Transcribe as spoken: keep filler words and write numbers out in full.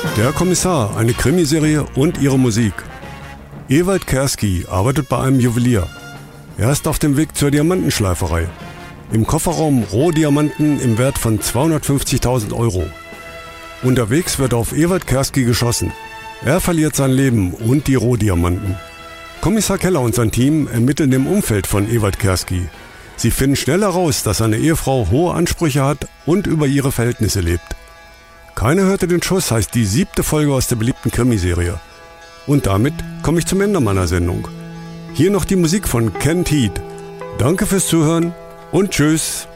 Der Kommissar, eine Krimiserie und ihre Musik. Ewald Kerski arbeitet bei einem Juwelier. Er ist auf dem Weg zur Diamantenschleiferei. Im Kofferraum Rohdiamanten im Wert von zweihundertfünfzigtausend Euro. Unterwegs wird auf Ewald Kerski geschossen. Er verliert sein Leben und die Rohdiamanten. Kommissar Keller und sein Team ermitteln im Umfeld von Ewald Kerski. Sie finden schnell heraus, dass seine Ehefrau hohe Ansprüche hat und über ihre Verhältnisse lebt. Keiner hörte den Schuss heißt die siebte Folge aus der beliebten Krimiserie. Und damit komme ich zum Ende meiner Sendung. Hier noch die Musik von Kent Heat. Danke fürs Zuhören und tschüss.